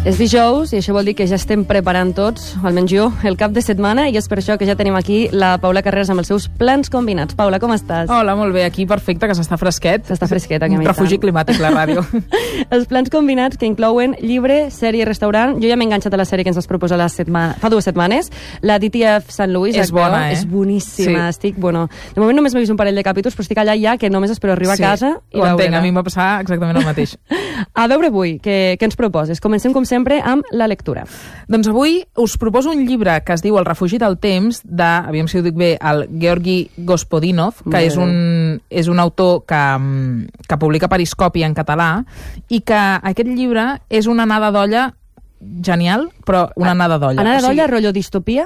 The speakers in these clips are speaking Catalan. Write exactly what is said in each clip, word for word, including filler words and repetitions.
És dijous i això vol dir que ja estem preparant tots, almenys jo, el cap de setmana, i és per això que ja tenim aquí la Paula Carreras amb els seus plans combinats. Paula, com estàs? Hola, molt bé, aquí perfecte, que s'està fresquet. S'està fresquet, aquí a mi. Un refugi climàtic, la ràdio. Els plans combinats que inclouen llibre, sèrie i restaurant. Jo ja m'he enganxat a la sèrie que ens vas proposar la setmana, fa dues setmanes, la D T F Saint Louis. És bona, eh? És boníssima, sí. Estic, bueno, de moment només m'he vist un parell de capítols, però estic allà ja que només espero arribar sí. a casa i ho veure-la. entenc, a mi em va passar exactament el mateix. A veure avui, què, què ens proposes? Comencem, com sempre, amb la lectura. Doncs avui us proposo un llibre que es diu El refugi del temps, de, aviam si ho dic bé, el Georgi Gospodinov, que és un, és un autor que, que publica Periscopi en català, i que aquest llibre és una anada d'olla genial, però una anada d'olla. Anada o sigui, d'olla, rotllo distopia?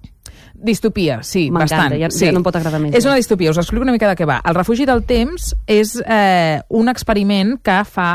Distopia, sí, bastant. Ja, sí. ja no em pot agradar més. És una distopia, us explico una mica de què va. El refugi del temps és eh, un experiment que fa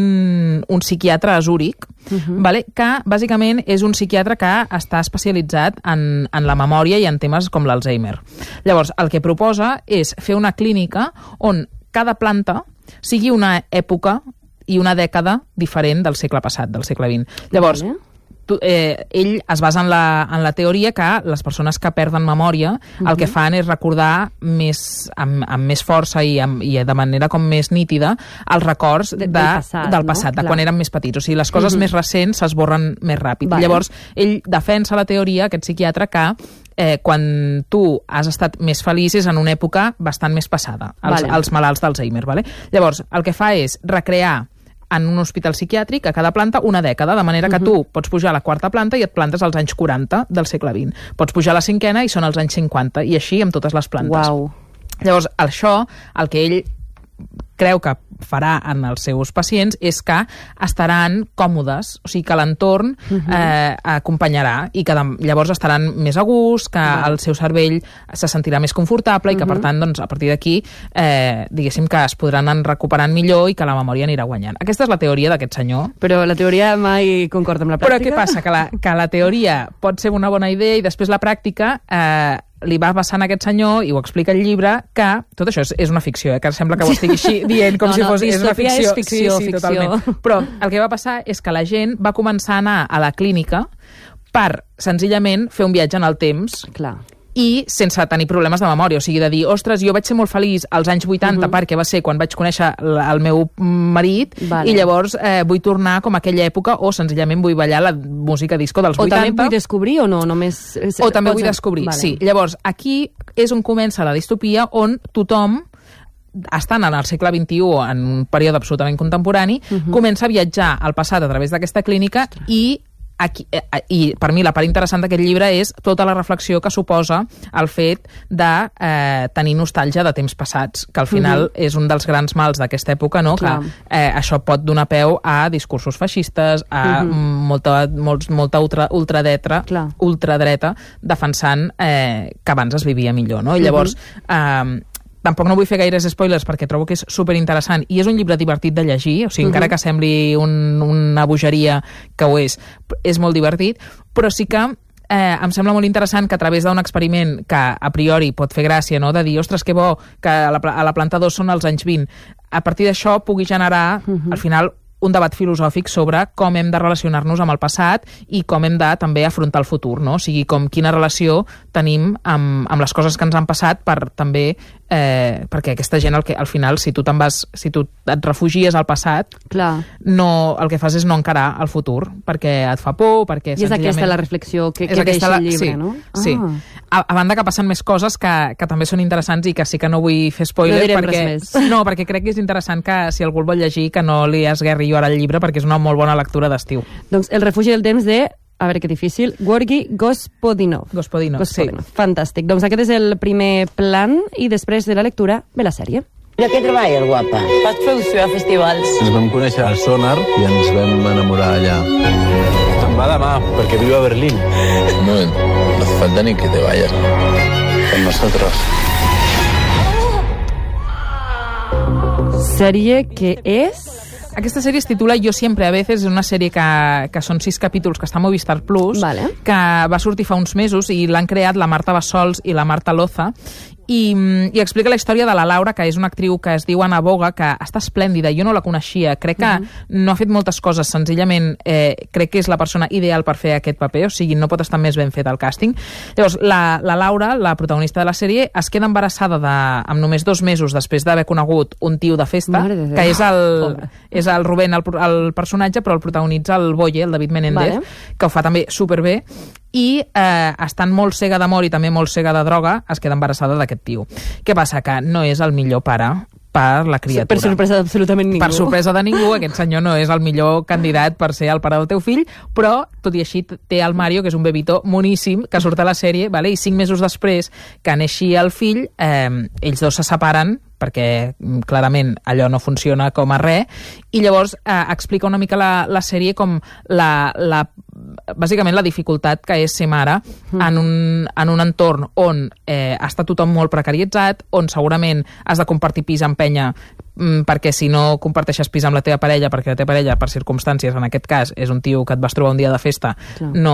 un, un psiquiatre a Zúrich, uh-huh. vale? Que bàsicament és un psiquiatre que està especialitzat en, en la memòria i en temes com l'Alzheimer. Llavors, el que proposa és fer una clínica on cada planta sigui una època i una dècada diferent del segle passat, del segle vint. Llavors, vale. Eh, ell es basa en la, en la teoria que les persones que perden memòria uh-huh. el que fan és recordar més, amb, amb més força i, amb, i de manera com més nítida els records de, de, del passat, del passat no? de Clar. Quan eren més petits. O sigui, les coses uh-huh. més recents s'esborren més ràpid. Vale. Llavors, ell defensa la teoria, aquest psiquiatre, que eh, quan tu has estat més feliç és en una època bastant més passada, els, vale. els malalts d'Alzheimer. Vale? Llavors, el que fa és recrear en un hospital psiquiàtric a cada planta una dècada, de manera que uh-huh. tu pots pujar a la quarta planta i et plantes als anys quaranta del segle vint. Pots pujar a la cinquena i són els anys cinquanta, i així amb totes les plantes. Uau. Llavors, això, el que ell creu que farà en els seus pacients és que estaran còmodes, o sigui que l'entorn uh-huh. eh, acompanyarà i que de, llavors estaran més a gust, que uh-huh. el seu cervell se sentirà més confortable uh-huh. i que per tant doncs, a partir d'aquí eh, diguéssim que es podran anar recuperant millor i que la memòria anirà guanyant. Aquesta és la teoria d'aquest senyor. Però la teoria mai concorda amb la pràctica. Però què passa? Que la, que la teoria pot ser una bona idea i després la pràctica eh, li va passant a aquest senyor, i ho explica el llibre, que tot això és, és una ficció, eh? Que sembla que ho estigui així dient com no, si fos... No, és una ficció. És ficció, sí, sí, ficció. Totalment. Però el que va passar és que la gent va començar a anar a la clínica per, senzillament, fer un viatge en el temps. Clar. I sense tenir problemes de memòria, o sigui, de dir, ostres, jo vaig ser molt feliç als anys vuitanta uh-huh. perquè va ser quan vaig conèixer el meu marit vale. I llavors eh, vull tornar com a aquella època, o senzillament vull ballar la música disco dels o vuitanta. O també vull descobrir o no? Només... O també vull descobrir, vale. Sí. Llavors, aquí és on comença la distopia, on tothom, estant en el segle vint-i-u, en un període absolutament contemporani, uh-huh. comença a viatjar al passat a través d'aquesta clínica. Ostres. I Aquí, eh, i per mi la part interessant d'aquest llibre és tota la reflexió que suposa el fet de eh, tenir nostàlgia de temps passats, que al final uh-huh. és un dels grans mals d'aquesta època, no? Que eh, això pot donar peu a discursos feixistes, a uh-huh. molta, molts, molta ultra, ultradreta, ultradreta defensant eh, que abans es vivia millor, no? I llavors... Uh-huh. Eh, Tampoc no vull fer gaires spoilers perquè trobo que és superinteressant i és un llibre divertit de llegir, o sigui, uh-huh. encara que sembli un, una bogeria, que ho és, és molt divertit, però sí que eh, em sembla molt interessant que a través d'un experiment que a priori pot fer gràcia, no?, de dir, ostres, que bo, que a la, a la planta dos són els anys vint, a partir d'això pugui generar, uh-huh. al final, un debat filosòfic sobre com hem de relacionar-nos amb el passat i com hem de també afrontar el futur, no? O sigui, com quina relació tenim amb, amb les coses que ens han passat per també, eh, perquè aquesta gent al, que, al final, si tu te'n vas, si tu et refugies al passat, clar. No, el que fas és no encarar el futur, perquè et fa por, perquè I és aquesta la reflexió que, que deixa el llibre, sí, no? Sí. A, a banda que passen més coses que, que també són interessants i que sí que no vull fer spoilers, no perquè, no, perquè crec que és interessant que si algú el vol llegir, que no li esguerri jo ara el llibre, perquè és una molt bona lectura d'estiu. Doncs El refugi del temps de, a veure que difícil, Georgi Gospodinov. Gospodinov, Gospodinov. Sí. Fantàstic. Doncs aquest és el primer plan i després de la lectura ve la sèrie. De què treballes, guapa? Faig producció a festivals. Ens vam conèixer al Sonar i ens vam enamorar allà. Se'n va demà, perquè viu a Berlín. Un moment, no hace falta ni que te vayas. Con nosotros. Sèrie que és... Aquesta sèrie es titula Yo siempre a veces, és una sèrie que, que són sis capítols que està a Movistar Plus, vale. Que va sortir fa uns mesos i l'han creat la Marta Bassols i la Marta Loza, i, i explica la història de la Laura, que és una actriu que es diu Ana Boga, que està esplèndida, jo no la coneixia, crec que uh-huh. no ha fet moltes coses, senzillament eh, crec que és la persona ideal per fer aquest paper, o sigui, no pot estar més ben fet el càsting. Llavors, la, la Laura, la protagonista de la sèrie, es queda embarassada de, amb només dos mesos després d'haver conegut un tio de festa, de que és el, és el Rubén, el, el personatge, però el protagonitza el Boye, el David Menéndez, vale. que ho fa també superbé, i eh, estant molt cega d'amor i també molt cega de droga, es queda embarassada d'aquest tio. Què passa? Que no és el millor pare per la criatura. Per sorpresa d'absolutament ningú. Per sorpresa de ningú, aquest senyor no és el millor candidat per ser el pare del teu fill, però, tot i així, té el Mario, que és un bebito moníssim, que surt a la sèrie, vale? I cinc mesos després que neixi el fill, eh, ells dos se separen, perquè clarament allò no funciona com a res, i llavors eh, explica una mica la, la sèrie com la, la, bàsicament la dificultat que és ser mare mm. en, un, en un entorn on eh, està tothom molt precaritzat, on segurament has de compartir pis amb penya, mm, perquè si no comparteixes pis amb la teva parella, perquè la teva parella, per circumstàncies, en aquest cas, és un tio que et vas trobar un dia de festa, no,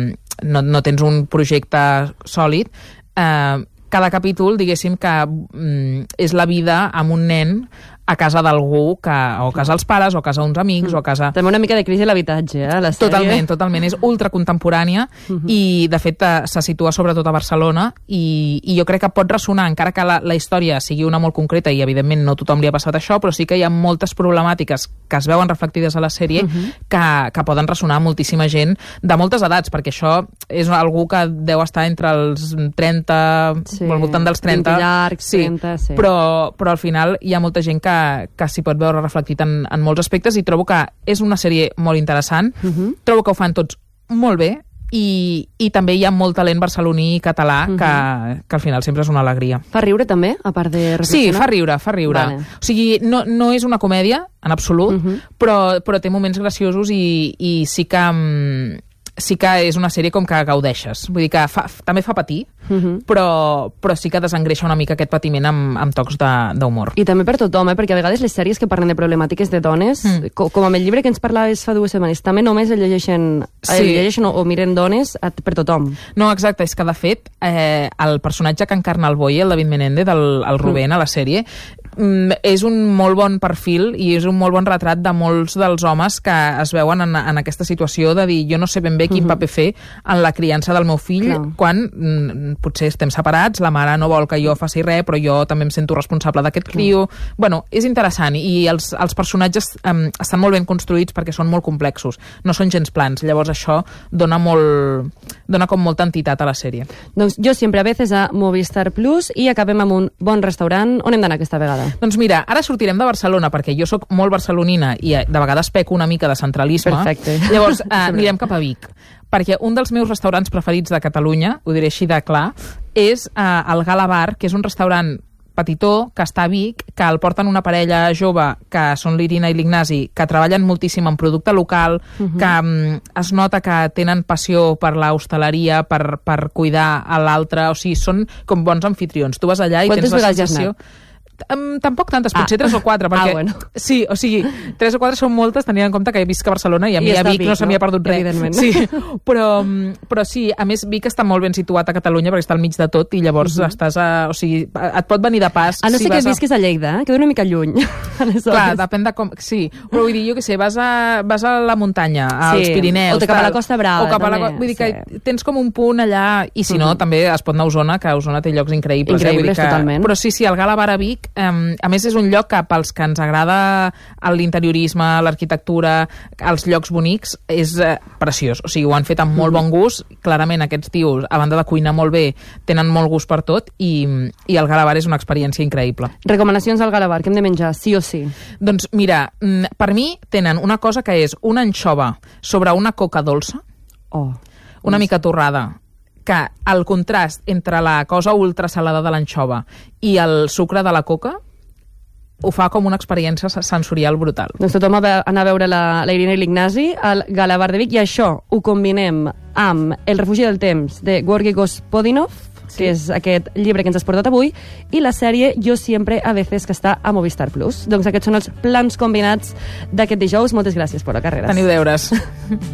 no, no tens un projecte sòlid, eh, cada capítol, diguéssim, que mm, és la vida amb un nen a casa d'algú, que, o a casa dels pares, o a casa d'uns amics, mm. o a casa... També una mica de crisi a l'habitatge, eh, la sèrie. Totalment, totalment. És ultracontemporània mm-hmm. i, de fet, se situa sobretot a Barcelona i, i jo crec que pot ressonar, encara que la, la història sigui una molt concreta i, evidentment, no tothom li ha passat això, però sí que hi ha moltes problemàtiques que es veuen reflectides a la sèrie mm-hmm. que, que poden ressonar a moltíssima gent de moltes edats, perquè això és algú que deu estar entre els trenta, sí, al voltant dels trenta. Llargs, sí, trenta, sí. Però, però al final hi ha molta gent que que s'hi pot veure reflectit en, en molts aspectes i trobo que és una sèrie molt interessant, uh-huh. trobo que ho fan tots molt bé i, i també hi ha molt talent barceloní i català uh-huh. que, que al final sempre és una alegria. Fa riure també, a part de reflexionar? Sí, fa riure, fa riure. Vale. O sigui, no, no és una comèdia, en absolut, uh-huh. però, però té moments graciosos i, i sí que... Um, sí que és una sèrie com que gaudeixes. Vull dir que fa, també fa patir, uh-huh. però, però sí que desengreixa una mica aquest patiment amb, amb tocs d'humor. I també per tothom, eh? Perquè a vegades les sèries que parlen de problemàtiques de dones, mm. com, com amb el llibre que ens parlaves fa dues setmanes, també només el llegeixen, sí. el llegeixen o, o miren dones per tothom. No, exacte, és que de fet eh, el personatge que encarna el Boye, el David Menéndez, el, el Rubén mm. a la sèrie, és un molt bon perfil i és un molt bon retrat de molts dels homes que es veuen en, en aquesta situació de dir jo no sé ben bé quin uh-huh. paper fer en la criança del meu fill, Clar. quan mm, potser estem separats, la mare no vol que jo faci res, però jo també em sento responsable d'aquest criu. Bueno, és interessant i els, els personatges um, estan molt ben construïts perquè són molt complexos, no són gens plans, llavors això dona molt dona com molta entitat a la sèrie. Doncs jo sempre a veces a Movistar Plus i acabem amb un bon restaurant. On hem d'anar aquesta vegada? Doncs mira, ara sortirem de Barcelona perquè jo sóc molt barcelonina i de vegades peco una mica de centralisme. Perfecte. Llavors eh, anirem cap a Vic, perquè un dels meus restaurants preferits de Catalunya, ho diré així de clar, és eh, el Gala Bar, que és un restaurant petitó, que està a Vic, que el porten una parella jove, que són l'Irina i l'Ignasi, que treballen moltíssim en producte local, uh-huh. que um, es nota que tenen passió per l'hostaleria, per, per cuidar a l'altre, o sigui, són com bons anfitrions. Tu vas allà i Quantes tens la sensació... Quantes vegades has anat? Um, tampoc tantes, potser ah. tres o quatre, perquè... Ah, bueno. Sí, o sigui, tres o quatre són moltes, tenint en compte que he visc a Barcelona i a mi I a Vic, Vic no se m'hi ha perdut res. Evidentment. Sí, però, però sí, a més Vic està molt ben situat a Catalunya perquè està al mig de tot i llavors uh-huh. estàs a... O sigui, et pot venir de pas... A no si sé que a... visquis a Lleida, eh? Queda una mica lluny. Clar, depèn de com... Sí, però vull dir, jo què sé, vas a, vas a la muntanya, als sí. Pirineus... O cap a la Costa Brava, o cap a la... també. Vull dir que sí. tens com un punt allà, i si no, uh-huh. també es pot anar a Osona, que a Osona té llocs increïbles. Increïbles, eh? Vull dir que... totalment. Però sí, sí, el Gala Bar a Vic, eh, a més és un lloc que pels que ens agrada l'interiorisme, l'arquitectura, els llocs bonics, és eh, preciós. O sigui, ho han fet amb molt bon gust. Clarament aquests tios, a banda de cuinar molt bé, tenen molt gust per tot i, i el Gala Bar és una experiència increïble. Recomanacions al Gala Bar, que hem de menjar, sí o sí? Doncs mira, per mi tenen una cosa que és una anxova sobre una coca dolça, oh, una mica torrada, que el contrast entre la cosa ultrasalada de l'anxova i el sucre de la coca ho fa com una experiència sensorial brutal. Doncs tothom va anar a veure la, la Irina i l'Ignasi al Gala Bar de Vic i això ho combinem amb El refugi del temps de Georgi Gospodinov, sí. que és aquest llibre que ens has portat avui, i la sèrie Jo siempre a veces, que està a Movistar Plus. Doncs aquests són els plans combinats d'aquest dijous. Moltes gràcies, Paula Carreras. Teniu deures.